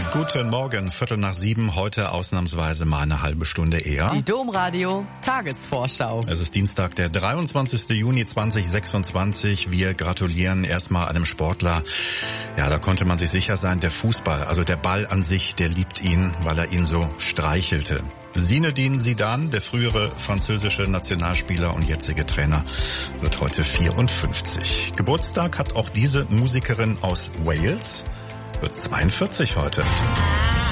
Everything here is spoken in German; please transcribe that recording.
Guten Morgen, 6:15, heute ausnahmsweise mal eine halbe Stunde eher. Die Domradio Tagesvorschau. Es ist Dienstag, der 23. Juni 2026. Wir gratulieren erstmal einem Sportler. Ja, da konnte man sich sicher sein, der Fußball, also der Ball an sich, der liebt ihn, weil er ihn so streichelte. Zinedine Zidane, der frühere französische Nationalspieler und jetzige Trainer, wird heute 54. Geburtstag hat auch diese Musikerin aus Wales, wird 42 heute.